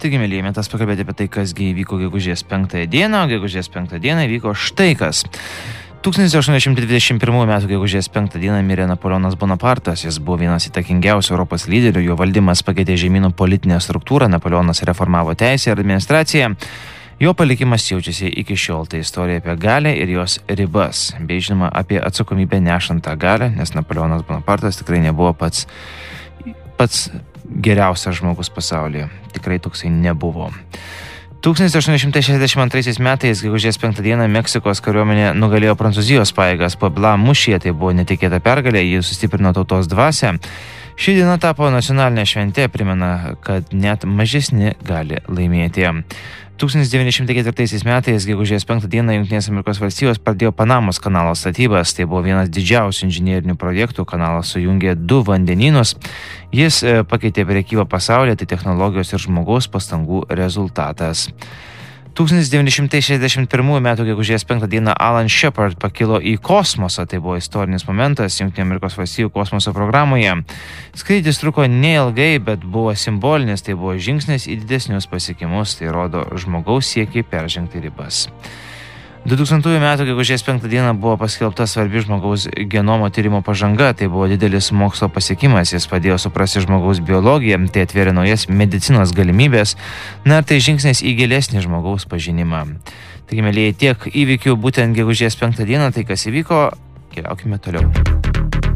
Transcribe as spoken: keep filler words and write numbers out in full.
Taigi, mėlyje, metas pakalbėti apie tai, kasgi įvyko gegužės penktąją dieną, o gegužės penktą dieną įvyko štai kas. tūkstantis aštuoni šimtai dvidešimt pirmųjų metų gegužės penktą dieną mirė Napoleonas Bonapartas. Jis buvo vienas įtakingiausių Europos lyderių, jo valdymas pakeitė žemynų politinę struktūrą, Napoleonas reformavo teisę ir administraciją. Jo palikimas jaučiasi iki šiol, tai istorija apie galę ir jos ribas, bei žinoma apie atsakomybę nešant tą galę, nes Napoleonas Bonapartas tikrai nebuvo pats, pats geriausias žmogus pasaulyje. Tikrai toksai nebuvo. tūkstantis aštuoni šimtai šešiasdešimt antraisiais metais, gegužės penktą dieną, Meksikos kariuomenė nugalėjo Prancūzijos pajėgas Puebla mūšyje, tai buvo netikėta pergalė, ji sustiprino tautos dvasią. Ši diena tapo nacionalinė šventė, primena, kad net mažesni gali laimėti. tūkstantis devyni šimtai ketvirtaisiais metais, gegužės penktą dieną, Jungtinės Amerikos valstijos pradėjo Panamos kanalo statybas. Tai buvo vienas didžiausių inžinierinių projektų, kanalas sujungė du vandenynus. Jis pakeitė prekybą pasaulyje, tai technologijos ir žmogaus pastangų rezultatas. tūkstantis devyni šimtai šešiasdešimt pirmųjų metų gegužės penktą dieną Alan Shepard pakilo į kosmosą, tai buvo istorinis momentas Jungtinių Amerikos valstijų kosmoso programoje. Skrydis truko neilgai, bet buvo simbolinis, tai buvo žingsnis į didesnius pasiekimus, tai rodo žmogaus siekį peržengti ribas. du tūkstantųjų metų gegužės penktą dieną buvo paskelbta svarbi žmogaus genomo tyrimo pažanga, tai buvo didelis mokslo pasiekimas, jis padėjo suprasti žmogaus biologiją, tai atvėrė naujas medicinos galimybės, na ir tai žingsnis į gilesnį žmogaus pažinimą. Taigi, mėlyje, tiek įvykių būtent gegužės penktą dieną, tai kas įvyko, keliaukime toliau.